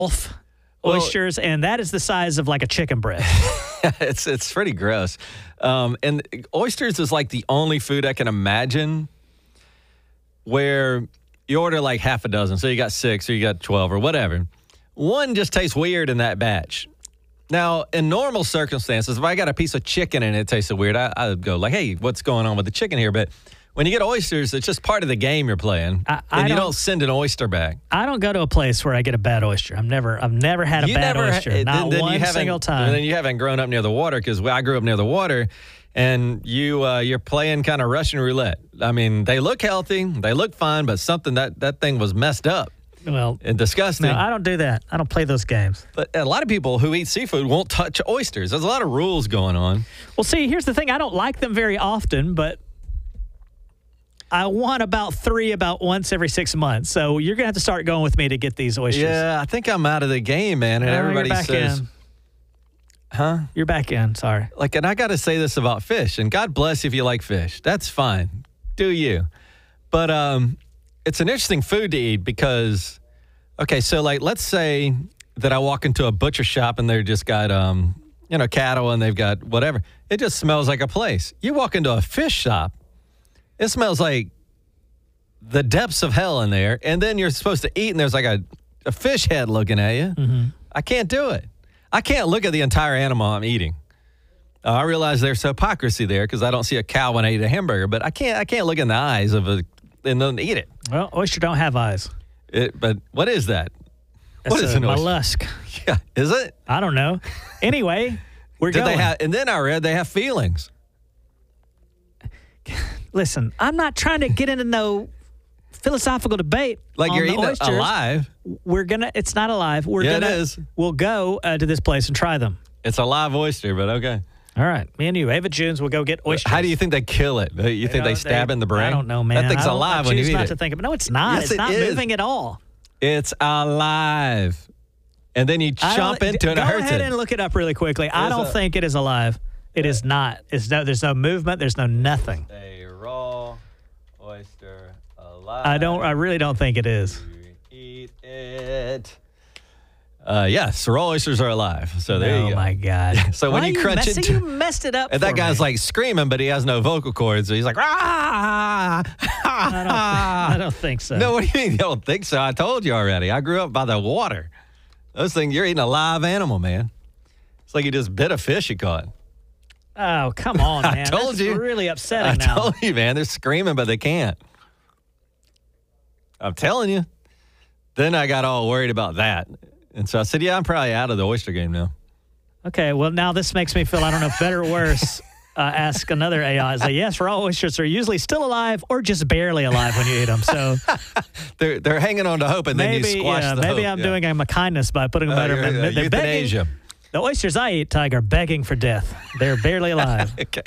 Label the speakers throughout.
Speaker 1: oysters, and that is the size of like a chicken breast.
Speaker 2: It's pretty gross. And oysters is like the only food I can imagine where you order like half a dozen. So you got 6 or you got 12 or whatever. One just tastes weird in that batch. Now, in normal circumstances, if I got a piece of chicken and it tasted weird, I'd go like, hey, what's going on with the chicken here? But when you get oysters, it's just part of the game you're playing, and you don't send an oyster back.
Speaker 1: I don't go to a place where I get a bad oyster. I've never had a bad oyster, not one single time.
Speaker 2: And then you haven't grown up near the water, because I grew up near the water, and you're playing kind of Russian roulette. I mean, they look healthy, they look fine, but something that thing was messed up.
Speaker 1: Well,
Speaker 2: and disgusting.
Speaker 1: No, I don't do that. I don't play those games.
Speaker 2: But a lot of people who eat seafood won't touch oysters. There's a lot of rules going on.
Speaker 1: Well, see, here's the thing. I don't like them very often, but I want about 3 about once every 6 months. So you're going to have to start going with me to get these oysters.
Speaker 2: Yeah, I think I'm out of the game, man. And everybody
Speaker 1: you're back
Speaker 2: says,
Speaker 1: in.
Speaker 2: Huh?
Speaker 1: You're back in. Sorry.
Speaker 2: And I got to say this about fish, and God bless if you like fish. That's fine. Do you? But it's an interesting food to eat because, okay, so let's say that I walk into a butcher shop and they've just got, cattle and they've got whatever. It just smells like a place. You walk into a fish shop, it smells like the depths of hell in there, and then you're supposed to eat and there's like a fish head looking at you.
Speaker 1: Mm-hmm.
Speaker 2: I can't do it. I can't look at the entire animal I'm eating. I realize there's hypocrisy there because I don't see a cow when I eat a hamburger, but I can't look in the eyes of and then eat it.
Speaker 1: Well, oyster don't have eyes.
Speaker 2: But what is that?
Speaker 1: That's
Speaker 2: what is an oyster?
Speaker 1: Mollusk.
Speaker 2: Yeah, is it?
Speaker 1: I don't know. Anyway, we're going.
Speaker 2: And then I read they have feelings.
Speaker 1: Listen, I'm not trying to get into no philosophical debate.
Speaker 2: Like you're eating
Speaker 1: oysters.
Speaker 2: alive.
Speaker 1: It's not alive.
Speaker 2: It is.
Speaker 1: We'll go to this place and try them.
Speaker 2: It's a live oyster, but okay.
Speaker 1: All right. Me and you, Ava Jones, will go get oysters.
Speaker 2: How do you think they kill it? You think they stab in the brain?
Speaker 1: I don't know, man.
Speaker 2: That thing's alive when you eat it.
Speaker 1: To think of it. No, it's not.
Speaker 2: Yes,
Speaker 1: it's not
Speaker 2: is.
Speaker 1: moving at all.
Speaker 2: It's alive. And then you chomp into it and it hurts it.
Speaker 1: Go ahead and look it up really quickly. I don't think it is alive. It is not. There's no movement. There's no nothing.
Speaker 2: A raw oyster alive.
Speaker 1: I really don't think it is.
Speaker 2: Eat it. Yes, raw oysters are alive. So there you go.
Speaker 1: Oh, my God.
Speaker 2: So when you crunch it.
Speaker 1: You messed it up
Speaker 2: and that guy's like screaming, but he has no vocal cords. So he's like, ah!
Speaker 1: I don't think so.
Speaker 2: No, what do you mean you don't think so? I told you already. I grew up by the water. Those things, you're eating a live animal, man. It's like you just bit a fish you caught.
Speaker 1: Oh, come on, man.
Speaker 2: I told you.
Speaker 1: That's really upsetting now.
Speaker 2: I told you, man. They're screaming, but they can't. I'm telling you. Then I got all worried about that. And so I said, yeah, I'm probably out of the oyster game now.
Speaker 1: Okay, well, now this makes me feel, I don't know, better or worse. Ask another AI. Say, yes, raw oysters are usually still alive or just barely alive when you eat them. So
Speaker 2: they're hanging on to hope, and then you squash the hope.
Speaker 1: Maybe I'm doing them a kindness by putting them better.
Speaker 2: Euthanasia.
Speaker 1: The oysters I eat, Tiger, are begging for death. They're barely alive.
Speaker 2: Okay.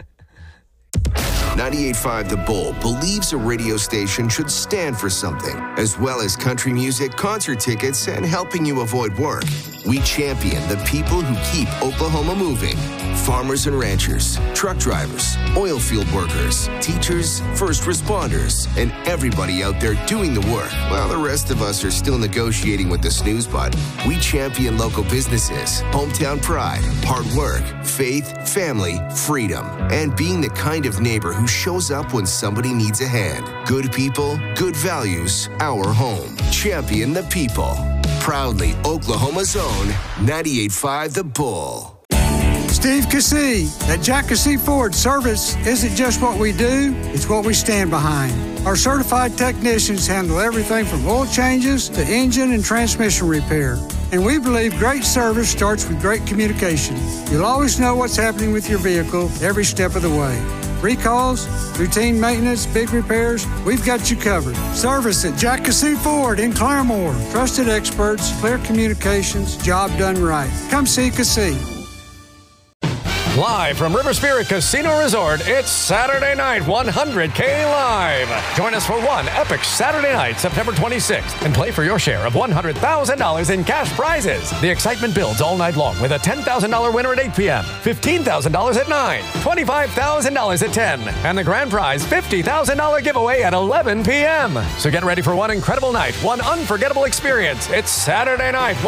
Speaker 3: 98.5 The Bull believes a radio station should stand for something, as well as country music, concert tickets, and helping you avoid work. We champion the people who keep Oklahoma moving. Farmers and ranchers, truck drivers, oil field workers, teachers, first responders, and everybody out there doing the work. While the rest of us are still negotiating with the snooze button, we champion local businesses, hometown pride, hard work, faith, family, freedom, and being the kind of neighbor who shows up when somebody needs a hand. Good people, good values, our home. Champion the people. Proudly Oklahoma's own 98.5 The Bull.
Speaker 4: Steve Cassey at Jack Cassey Ford. Service isn't just what we do, it's what we stand behind. Our certified technicians handle everything from oil changes to engine and transmission repair. And we believe great service starts with great communication. You'll always know what's happening with your vehicle every step of the way. Recalls, routine maintenance, big repairs, we've got you covered. Service at Jack Cassey Ford in Claremore. Trusted experts, clear communications, job done right. Come see Cassey.
Speaker 5: Live from River Spirit Casino Resort, it's Saturday night 100K Live. Join us for one epic Saturday night, September 26th, and play for your share of $100,000 in cash prizes. The excitement builds all night long with a $10,000 winner at 8 p.m., $15,000 at 9, $25,000 at 10, and the grand prize $50,000 giveaway at 11 p.m. So get ready for one incredible night, one unforgettable experience. It's Saturday night